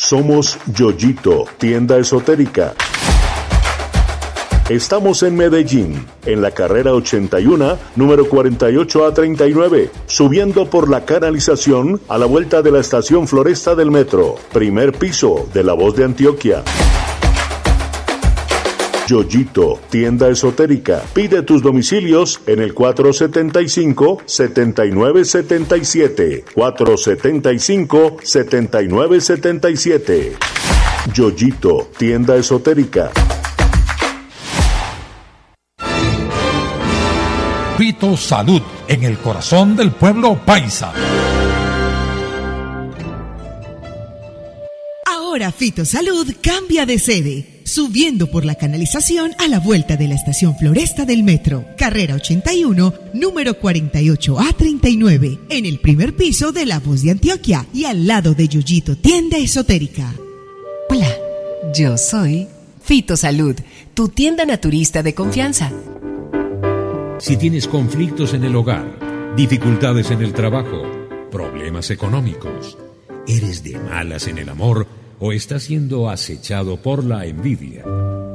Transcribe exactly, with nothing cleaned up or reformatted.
Somos Yoyito, tienda esotérica. Estamos en Medellín, en la carrera ochenta y uno, número cuarenta y ocho A treinta y nueve, subiendo por la canalización a la vuelta de la estación Floresta del metro, primer piso de La Voz de Antioquia. Yoyito, tienda esotérica. Pide tus domicilios en el cuatro setenta y cinco, setenta y nueve setenta y siete, cuatro setenta y cinco, setenta y nueve setenta y siete. Yoyito, tienda esotérica. Fito Salud, en el corazón del pueblo paisa. Ahora Fito Salud cambia de sede, subiendo por la canalización a la vuelta de la estación Floresta del metro, carrera ochenta y uno, número cuarenta y ocho A treinta y nueve, en el primer piso de La Voz de Antioquia y al lado de Yoyito, tienda esotérica. Hola, yo soy Fito Salud, tu tienda naturista de confianza. Si tienes conflictos en el hogar, dificultades en el trabajo, problemas económicos, eres de malas en el amor o estás siendo acechado por la envidia,